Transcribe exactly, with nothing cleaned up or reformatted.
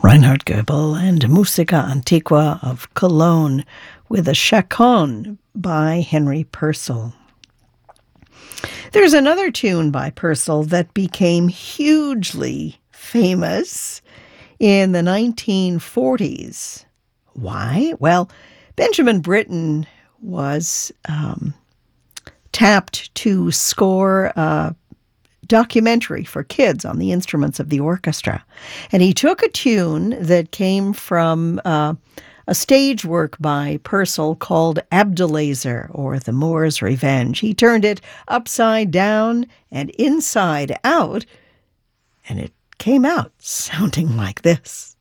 Reinhard Goebel and Musica Antiqua of Cologne with a Chaconne by Henry Purcell. There's another tune by Purcell that became hugely famous in the nineteen forties. Why? Well, Benjamin Britten was um, tapped to score a documentary for kids on the instruments of the orchestra. And he took a tune that came from uh, a stage work by Purcell called Abdelazer, or The Moor's Revenge. He turned it upside down and inside out, and it came out sounding like this.